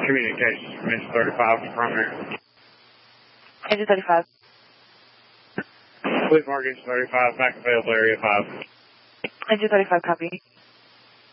Communications from Engine 35 to primary. Engine 35. Please mark Engine 35, back available area 5. Engine 35, copy.